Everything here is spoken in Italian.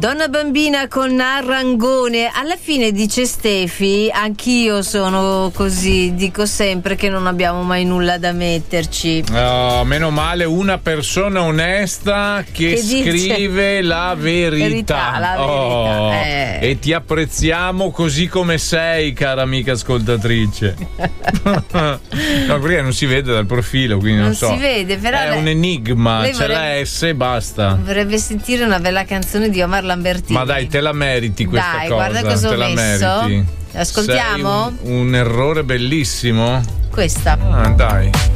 Donna bambina con Arrangone. Alla fine, dice Stefi, anch'io sono così, dico sempre che non abbiamo mai nulla da metterci. Meno male una persona onesta che scrive la verità. La verità. E ti apprezziamo così come sei, cara amica ascoltatrice. No, perché non si vede dal profilo, quindi non so. Non si vede, però è un enigma, c'è la S e basta. Vorrebbe sentire una bella canzone di Omar Lambertini. Ma dai, te la meriti questa cosa. Dai, guarda cosa te ho messo. Ascoltiamo? Sei un errore bellissimo. Questa. Dai.